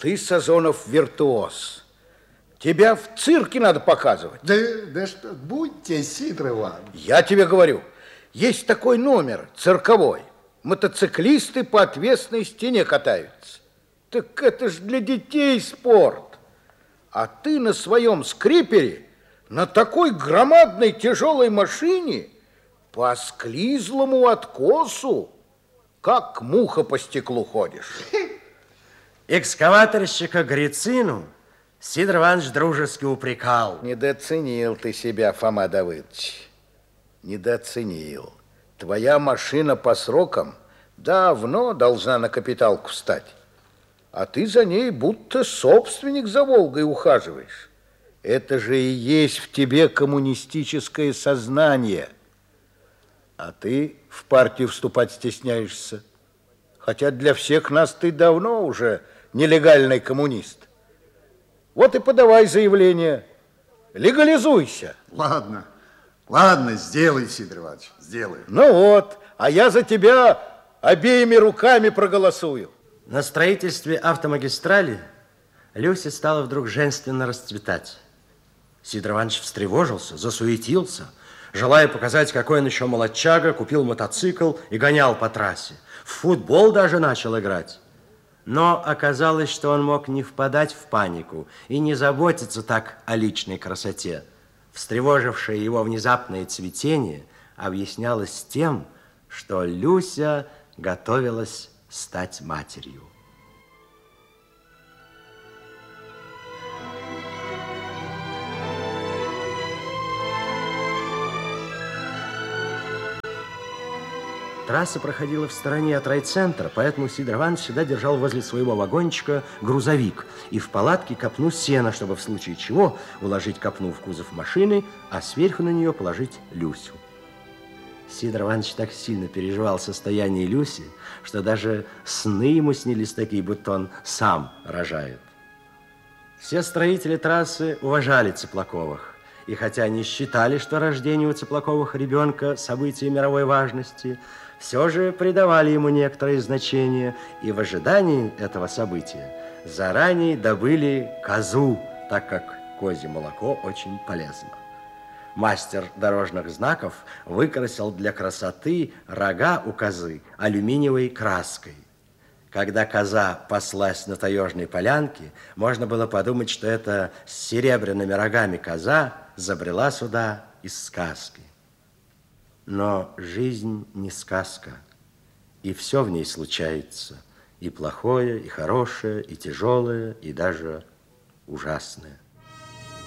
Ты, Сазонов, виртуоз. Тебя в цирке надо показывать. Да что, будьте, Сидор Иванович. Я тебе говорю, есть такой номер цирковой. Мотоциклисты по отвесной стене катаются. Так это ж для детей спорт. А ты на своем скрипере, на такой громадной тяжелой машине, по склизлому откосу, как муха по стеклу ходишь. Экскаваторщика Грицину Сидор Иванович дружески упрекал. Недооценил ты себя, Фома Давыдович. Недооценил. Твоя машина по срокам давно должна на капиталку встать. А ты за ней будто собственник за Волгой ухаживаешь. Это же и есть в тебе коммунистическое сознание. А ты в партию вступать стесняешься. Хотя для всех нас ты давно уже нелегальный коммунист. Вот и подавай заявление. Легализуйся. Ладно, ладно, сделай, Сидор Иванович, сделай. Ну вот, а я за тебя обеими руками проголосую. На строительстве автомагистрали Люся стала вдруг женственно расцветать. Сидор Иванович встревожился, засуетился. Желая показать, какой он еще молодчага, купил мотоцикл и гонял по трассе. В футбол даже начал играть. Но оказалось, что он мог не впадать в панику и не заботиться так о личной красоте. Встревожившее его внезапное цветение объяснялось тем, что Люся готовилась стать матерью. Трасса проходила в стороне от райцентра, поэтому Сидор Иванович всегда держал возле своего вагончика грузовик и в палатке копну сена, чтобы в случае чего уложить копну в кузов машины, а сверху на нее положить Люсю. Сидор Иванович так сильно переживал состояние Люси, что даже сны ему снились такие, будто он сам рожает. Все строители трассы уважали Цыплаковых. И хотя они считали, что рождение у Цыплаковых ребенка событие мировой важности, все же придавали ему некоторое значение и в ожидании этого события заранее добыли козу, так как козье молоко очень полезно. Мастер дорожных знаков выкрасил для красоты рога у козы алюминиевой краской. Когда коза паслась на таежной полянке, можно было подумать, что это с серебряными рогами коза забрела сюда из сказки. Но жизнь не сказка, и все в ней случается, и плохое, и хорошее, и тяжелое, и даже ужасное.